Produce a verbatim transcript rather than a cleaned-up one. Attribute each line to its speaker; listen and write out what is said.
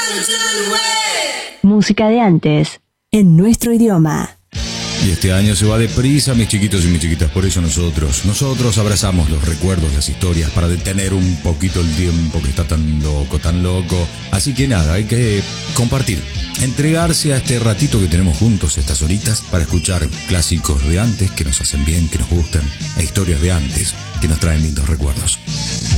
Speaker 1: Música de antes, en nuestro idioma.
Speaker 2: Y este año se va deprisa, mis chiquitos y mis chiquitas. Por eso nosotros, nosotros abrazamos los recuerdos, las historias, para detener un poquito el tiempo que está tan loco, tan loco. Así que nada, hay que compartir, entregarse a este ratito que tenemos juntos, estas horitas, para escuchar clásicos de antes que nos hacen bien, que nos gustan, e historias de antes que nos traen lindos recuerdos.